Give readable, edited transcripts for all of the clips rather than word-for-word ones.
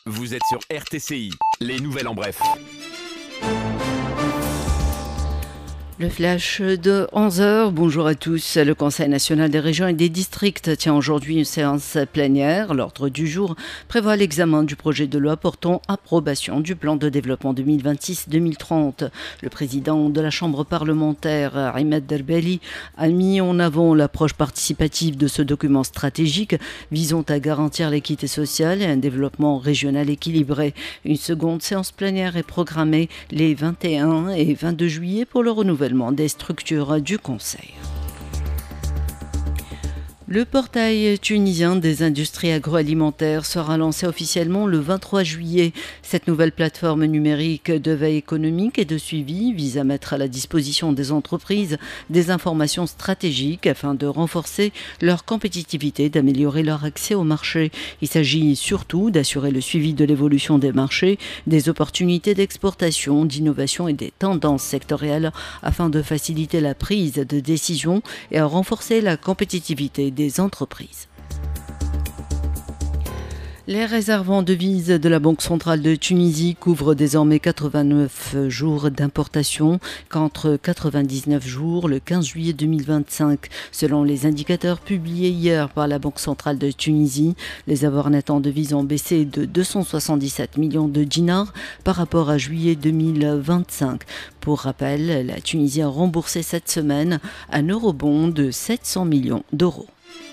Vous êtes sur RTCI, les nouvelles en bref. Le flash de 11h, bonjour à tous. Le Conseil national des régions et des districts tient aujourd'hui une séance plénière. L'ordre du jour prévoit l'examen du projet de loi portant approbation du plan de développement 2026-2030. Le président de la Chambre parlementaire, Ahmed Derbeli, a mis en avant l'approche participative de ce document stratégique visant à garantir l'équité sociale et un développement régional équilibré. Une seconde séance plénière est programmée les 21 et 22 juillet pour le renouvellement des structures du Conseil. Le portail tunisien des industries agroalimentaires sera lancé officiellement le 23 juillet. Cette nouvelle plateforme numérique de veille économique et de suivi vise à mettre à la disposition des entreprises des informations stratégiques afin de renforcer leur compétitivité, d'améliorer leur accès au marché. Il s'agit surtout d'assurer le suivi de l'évolution des marchés, des opportunités d'exportation, d'innovation et des tendances sectorielles afin de faciliter la prise de décision et à renforcer la compétitivité des entreprises. Les réserves en devises de la Banque centrale de Tunisie couvrent désormais 89 jours d'importation contre 99 jours le 15 juillet 2025. Selon les indicateurs publiés hier par la Banque centrale de Tunisie, les avoirs nets en devises ont baissé de 277 millions de dinars par rapport à juillet 2025. Pour rappel, la Tunisie a remboursé cette semaine un eurobond de 700 millions d'euros.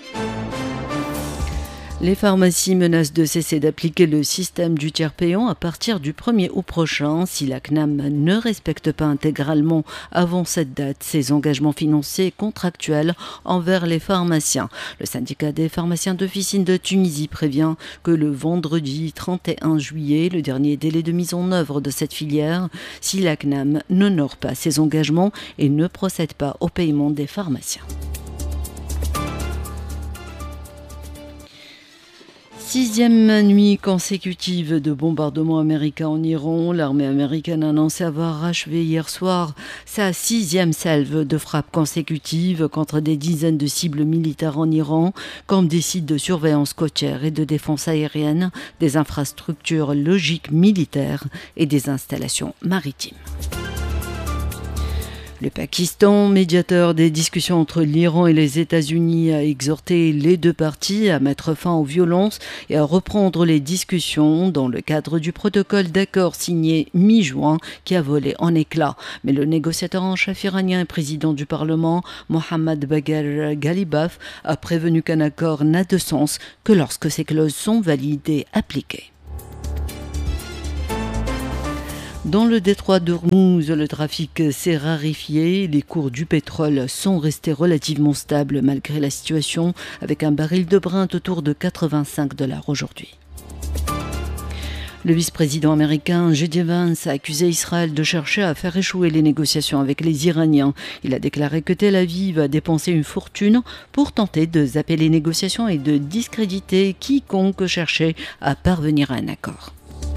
Les pharmacies menacent de cesser d'appliquer le système du tiers payant à partir du 1er août prochain si la CNAM ne respecte pas intégralement avant cette date ses engagements financiers et contractuels envers les pharmaciens. Le syndicat des pharmaciens d'officine de Tunisie prévient que le vendredi 31 juillet, le dernier délai de mise en œuvre de cette filière, si la CNAM n'honore pas ses engagements et ne procède pas au paiement des pharmaciens. Sixième nuit consécutive de bombardements américains en Iran. L'armée américaine a annoncé avoir achevé hier soir sa 6e salve de frappes consécutives contre des dizaines de cibles militaires en Iran, comme des sites de surveillance côtière et de défense aérienne, des infrastructures logiques militaires et des installations maritimes. Le Pakistan, médiateur des discussions entre l'Iran et les États-Unis, a exhorté les deux parties à mettre fin aux violences et à reprendre les discussions dans le cadre du protocole d'accord signé mi-juin qui a volé en éclats. Mais le négociateur en chef iranien et président du Parlement, Mohammad Bagher Ghalibaf, a prévenu qu'un accord n'a de sens que lorsque ces clauses sont validées et appliquées. Dans le détroit d'Ormuz, le trafic s'est raréfié. Les cours du pétrole sont restés relativement stables malgré la situation, avec un baril de Brent autour de $85 aujourd'hui. Le vice-président américain J.D. Vance a accusé Israël de chercher à faire échouer les négociations avec les Iraniens. Il a déclaré que Tel Aviv a dépensé une fortune pour tenter de zapper les négociations et de discréditer quiconque cherchait à parvenir à un accord.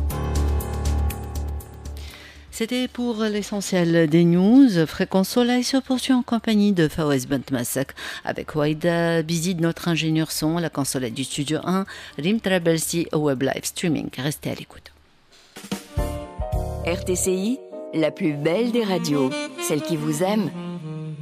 C'était pour l'essentiel des news. Fréquence Soleil se poursuit en compagnie de Fawaz Bentmasek avec Waïda Bizid, notre ingénieur son, la console du studio 1, Rim Trabelsi au web live streaming. Restez à l'écoute. RTCI, la plus belle des radios, celle qui vous aime.